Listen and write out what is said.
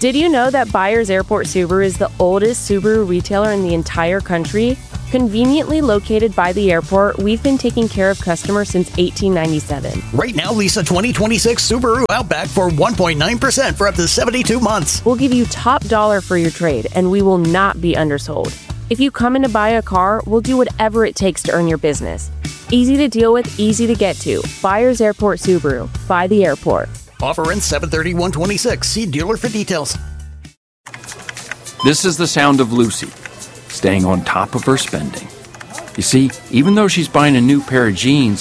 Did you know that Byers Airport Subaru is the oldest Subaru retailer in the entire country? Conveniently located by the airport, we've been taking care of customers since 1897. Right now, lease a 2026 Subaru Outback for 1.9% for up to 72 months. We'll give you top dollar for your trade, and we will not be undersold. If you come in to buy a car, we'll do whatever it takes to earn your business. Easy to deal with, easy to get to. Byers Airport Subaru. By the airport. Offer ends 7/30/126. See dealer for details. This is the sound of Lucy, staying on top of her spending. You see, even though she's buying a new pair of jeans,